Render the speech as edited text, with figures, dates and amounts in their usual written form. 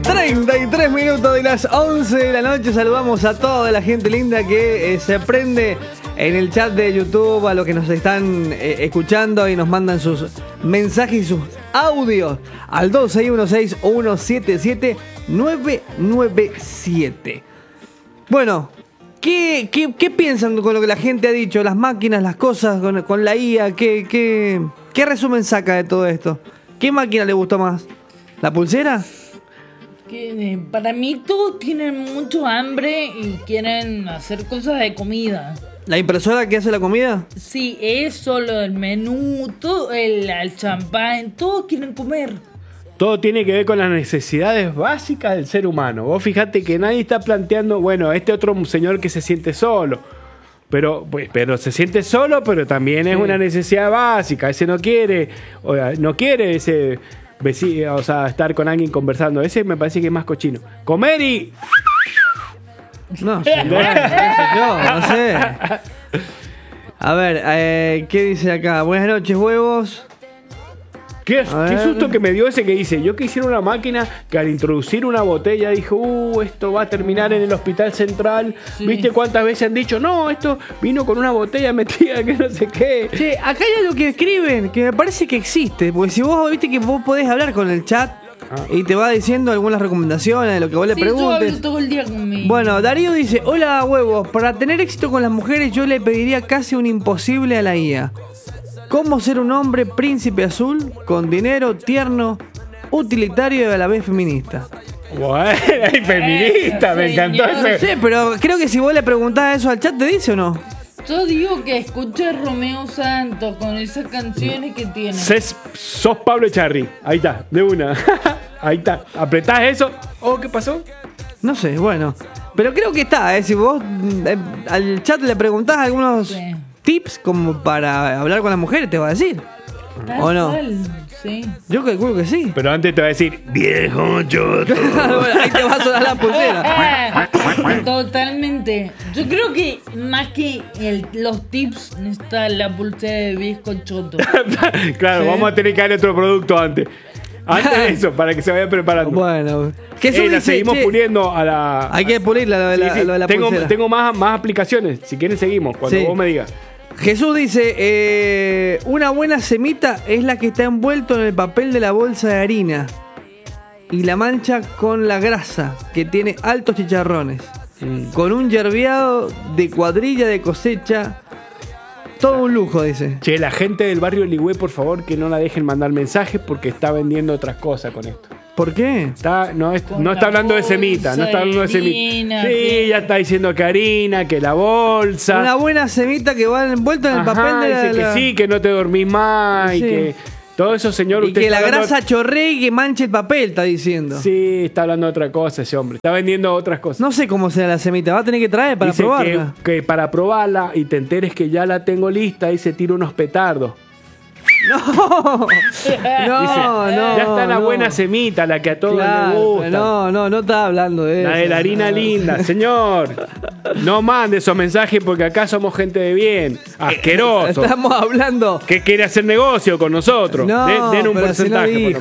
33 minutos de las 11 de la noche. Saludamos a toda la gente linda que se prende en el chat de YouTube, a los que nos están escuchando y nos mandan sus mensajes y sus audios al 2616-177-997. Bueno, ¿qué piensan con lo que la gente ha dicho? Las máquinas, las cosas, con la IA. ¿Qué resumen saca de todo esto? ¿Qué máquina le gustó más? ¿La pulsera? Para mí todos tienen mucho hambre y quieren hacer cosas de comida. ¿La impresora que hace la comida? Sí, eso, lo del menú, todo, el champán, todos quieren comer. Todo tiene que ver con las necesidades básicas del ser humano. Vos fijate que nadie está planteando, bueno, este otro señor que se siente solo. Pero se siente solo, pero también es una necesidad básica. Ese no quiere ese vecino, o sea, estar con alguien conversando. Ese me parece que es más cochino. Comer y... No sé, no sé. A ver, ¿qué dice acá? Buenas noches, huevos. ¿Qué susto que me dio ese que dice? Yo quisiera una máquina que al introducir una botella dijo, esto va a terminar en el hospital central. Sí. ¿Viste cuántas veces han dicho, no, esto vino con una botella metida que no sé qué? Che, acá hay algo que escriben que me parece que existe. Porque si vos viste que vos podés hablar con el chat y te va diciendo algunas recomendaciones de lo que vos le preguntes. Yo hablo todo el día conmigo. Bueno, Darío dice, hola huevos, para tener éxito con las mujeres yo le pediría casi un imposible a la IA. ¿Cómo ser un hombre príncipe azul, con dinero, tierno, utilitario y a la vez feminista? Bueno, feminista, me encantó ese. No sé, pero creo que si vos le preguntás eso al chat, ¿te dice o no? Yo digo que escuche Romeo Santos con esas canciones que tiene. Sos Pablo Echarri. Ahí está, de una. Ahí está. Apretás eso. ¿Qué pasó? No sé, bueno. Pero creo que está, si vos al chat le preguntás algunos tips como para hablar con las mujeres, te va a decir. ¿O no? Sí. Yo calculo que sí. Pero antes te va a decir, viejo choto. Bueno, ahí te va a sonar la pulsera. Totalmente. Yo creo que más que los tips está la pulsera de viejo choto. Claro, ¿sí? Vamos a tener que darle otro producto antes. Antes de eso, para que se vaya preparando. Bueno, la seguimos puliendo a la... Hay que pulirla, lo de la pulsera. Tengo más aplicaciones. Si quieren seguimos, cuando vos me digas. Jesús dice, una buena semita es la que está envuelto en el papel de la bolsa de harina y la mancha con la grasa, que tiene altos chicharrones, con un yerbeado de cuadrilla de cosecha. Todo un lujo, dice. Che, la gente del barrio Ligüe, por favor, que no la dejen mandar mensajes porque está vendiendo otras cosas con esto. ¿Por qué? No está hablando de semita, no está hablando de semita. Sí, ya está diciendo que harina, que la bolsa. Una buena semita que va envuelta en el papel de dice que sí, que no te dormís más y que todo eso, señor. Y que la grasa chorree y que manche el papel, está diciendo. Sí, está hablando de otra cosa ese hombre. Está vendiendo otras cosas. No sé cómo será la semita, va a tener que traer para dice probarla. Que para probarla y te enteres que ya la tengo lista y se tira unos petardos. No, dice, ya está la buena semita, la que a todos les gusta. No está hablando de eso. La de la harina linda, señor. No mande esos mensajes porque acá somos gente de bien. Asqueroso. Estamos hablando. Que quiere hacer negocio con nosotros. Den un porcentaje.